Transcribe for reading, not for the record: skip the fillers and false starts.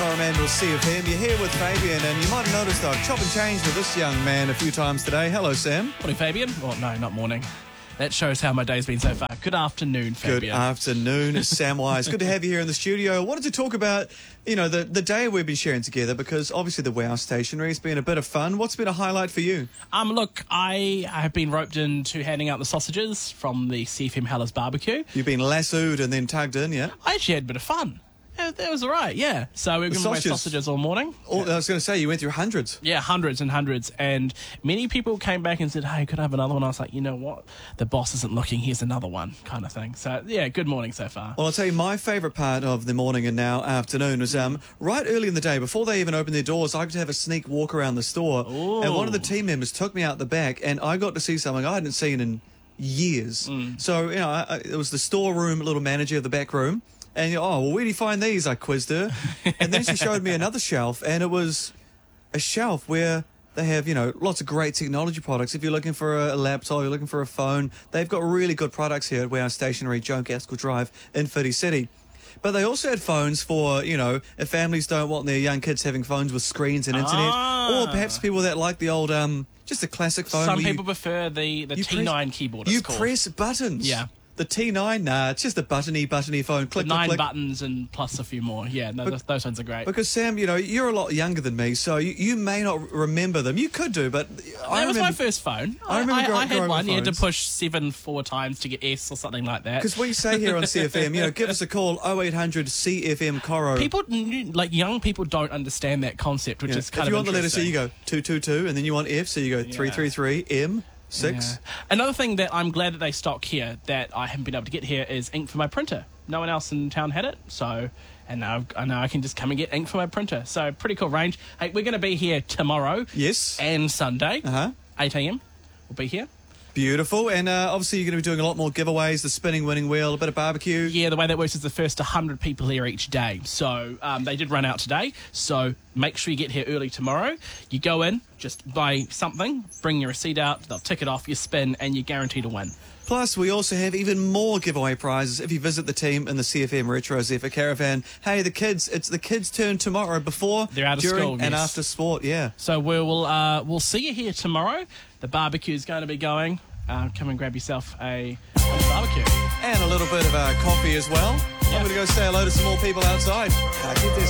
Coromandel CFM. You're here with Fabian, and you might have noticed I've chopped and changed with this young man a few times today. Hello, Sam. Morning, Fabian. Oh, no, not morning. That shows how my day's been so far. Good afternoon, Fabian. Good afternoon, Samwise. Good to have you here in the studio. I wanted to talk about, the day we've been sharing together, because obviously the Wow Stationery has been a bit of fun. What's been a highlight for you? Look, I have been roped into handing out the sausages from the CFM Hellas barbecue. You've been lassoed and then tugged in, yeah? I actually had a bit of fun. That was all right, yeah. So we've given away sausages all morning. I was going to say, you went through hundreds. Yeah, hundreds and hundreds. And many people came back and said, hey, could I have another one? I was like, you know what? The boss isn't looking. Here's another one, kind of thing. So, yeah, good morning so far. Well, I'll tell you, my favourite part of the morning and now afternoon was right early in the day, before they even opened their doors, I could have a sneak walk around the store. Ooh. And one of the team members took me out the back, and I got to see something I hadn't seen in years. So, it was the storeroom little manager of the back room. And, where do you find these? I quizzed her. And then she showed me another shelf, and it was a shelf where they have, lots of great technology products. If you're looking for a laptop, you're looking for a phone, they've got really good products here at Wow Stationery, Joan Gaskell Drive in Whiti City. But they also had phones for, if families don't want their young kids having phones with screens and internet, or perhaps people that like the old, just a classic phone. Some people prefer the T9 keyboard, it's called. You press buttons. Yeah. The T9, it's just a buttony phone. Click, Nine click, click. buttons and plus a few more. Yeah, no, those ones are great. Because, Sam, you're a lot younger than me, so you may not remember them. You could do, but That was my first phone. I remember I had one. You had to phones. push 7 4 times to get S or something like that. Because we say here on CFM, give us a call, 0800 CFM Coro. Young people don't understand that concept, which is kind of If you want the letter C, interesting. you go 222, and then you want F, so you go 333, M, 6. Yeah. Another thing that I'm glad that they stock here that I haven't been able to get here is ink for my printer. No one else in town had it, and now I can just come and get ink for my printer. So pretty cool range. Hey, we're going to be here tomorrow. Yes. And Sunday. 8 a.m. We'll be here. Beautiful. And obviously you're going to be doing a lot more giveaways, the spinning winning wheel, a bit of barbecue. Yeah, the way that works is the first 100 people here each day. So they did run out today. So make sure you get here early tomorrow. You go in, just buy something, bring your receipt out, they'll tick it off, you spin, and you're guaranteed to win. Plus, we also have even more giveaway prizes if you visit the team in the CFM Retro Zephyr Caravan. Hey, it's the kids' turn tomorrow, before, They're out of during, school, and yes. after sport, yeah. So we'll see you here tomorrow. The barbecue's going to be going. Come and grab yourself a barbecue. And a little bit of coffee as well. Yeah. I'm going to go say hello to some more people outside. Get this.